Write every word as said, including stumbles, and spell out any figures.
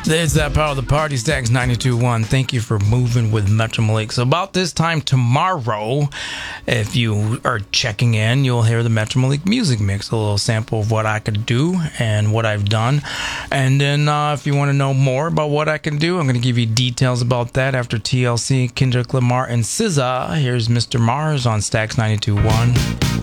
There's that part of the party, Stacks ninety-two point one. Thank you for moving with Metro Malik. So about this time tomorrow, if you are checking in, you'll hear the Metro Malik music mix, a little sample of what I could do and what I've done. And then uh, if you want to know more about what I can do, I'm going to give you details about that after T L C, Kendrick Lamar, and S Z A. Here's Mister Mars on Stacks ninety-two point one.